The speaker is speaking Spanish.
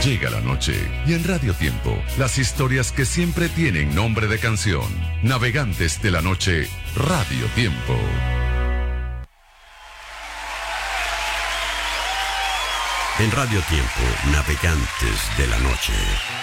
Llega la noche y en Radio Tiempo, las historias que siempre tienen nombre de canción. Navegantes de la noche, Radio Tiempo. En Radio Tiempo, Navegantes de la Noche.